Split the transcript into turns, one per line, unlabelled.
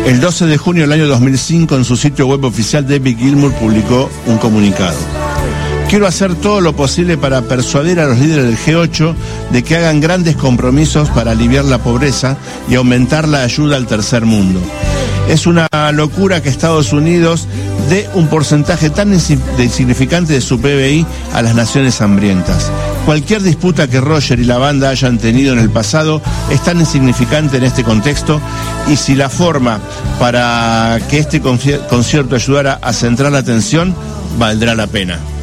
El 12 de junio del año 2005, en su sitio web oficial, David Gilmour publicó un comunicado. Quiero hacer todo lo posible para persuadir a los líderes del G8 de que hagan grandes compromisos para aliviar la pobreza y aumentar la ayuda al tercer mundo. Es una locura que Estados Unidos dé un porcentaje tan insignificante de su PBI a las naciones hambrientas. Cualquier disputa que Roger y la banda hayan tenido en el pasado es tan insignificante en este contexto, y si la forma para que este concierto ayudara a centrar la atención, valdrá la pena.